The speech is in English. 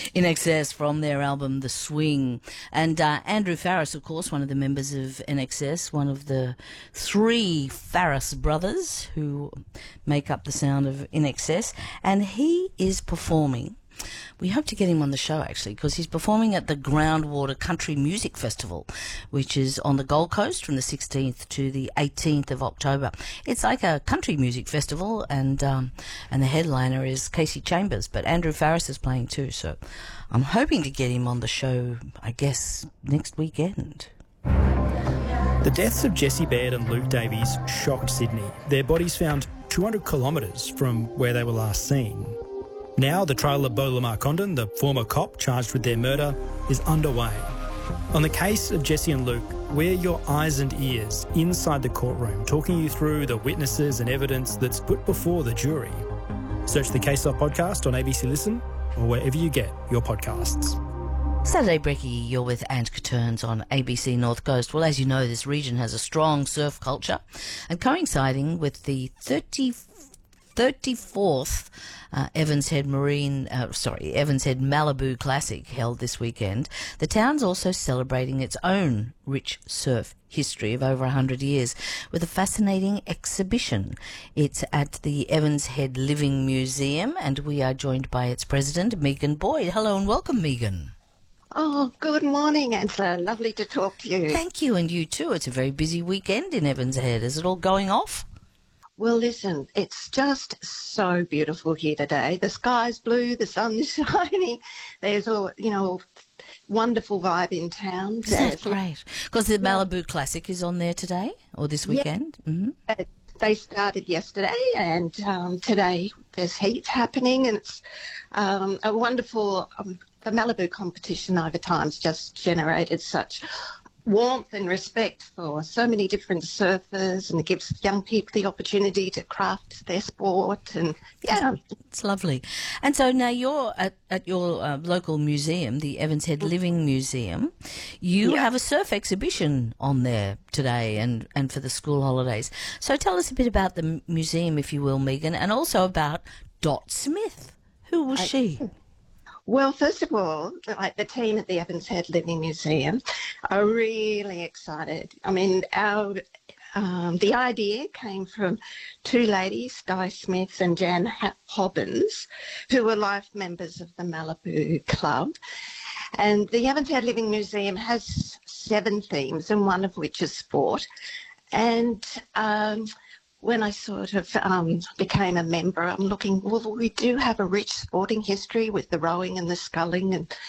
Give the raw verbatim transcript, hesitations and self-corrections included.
In Excess from their album The Swing. And uh, Andrew Farriss, of course, one of the members of In Excess, one of the three Farriss brothers who make up the sound of In Excess. And he is performing. We hope to get him on the show, actually, because he's performing at the Groundwater Country Music Festival, which is on the Gold Coast from the sixteenth to the eighteenth of October. It's like a country music festival, and um, and the headliner is Casey Chambers, but Andrew Farriss is playing too, so I'm hoping to get him on the show, I guess, next weekend. The deaths of Jessie Baird and Luke Davies shocked Sydney. Their bodies found two hundred kilometres from where they were last seen. Now, the trial of Beau Lamar Condon, the former cop charged with their murder, is underway. On the case of Jessie and Luke, we're your eyes and ears inside the courtroom, talking you through the witnesses and evidence that's put before the jury. Search the Case Off podcast on A B C Listen or wherever you get your podcasts. Saturday Brekkie, you're with Ant Caterns on A B C North Coast. Well, as you know, this region has a strong surf culture, and coinciding with the thirty-fourth uh, Evans Head Marine, uh, sorry, Evans Head Malibu Classic held this weekend, the town's also celebrating its own rich surf history of over one hundred years with a fascinating exhibition. It's at the Evans Head Living Museum, and we are joined by its president, Megan Boyd. Hello and welcome, Megan. Oh, good morning, Angela. Lovely to talk to you. Thank you, and you too. It's a very busy weekend in Evans Head. Is it all going off? Well, listen, it's just so beautiful here today. The sky's blue, the sun's shining. There's a, you know, wonderful vibe in town. That's great. Because the Malibu Classic is on there today or this weekend? Yeah. Mm-hmm. Uh, they started yesterday, and um, today there's heats happening, and it's um, a wonderful... Um, the Malibu competition over time's just generated such warmth and respect for so many different surfers, and it gives young people the opportunity to craft their sport, and yeah. It's lovely. And so now you're at, at your uh, local museum, the Evans Head Living Museum. You Yeah. have a surf exhibition on there today and, and for the school holidays. So tell us a bit about the m- museum, if you will, Megan, and also about Dot Smith. Who was I- she? Well, first of all, like the team at the Evans Head Living Museum are really excited. I mean, our um, the idea came from two ladies, Di Smith and Jan Ha- Hobbins, who were life members of the Malibu Club. And the Evans Head Living Museum has seven themes, and one of which is sport. And um, when I sort of um, became a member, I'm looking, well, we do have a rich sporting history with the rowing and the sculling and